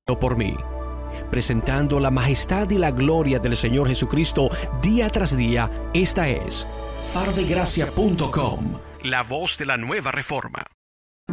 por mí, presentando la majestad y la gloria del Señor Jesucristo día tras día. Esta es fardegracia.com, la voz de la nueva reforma.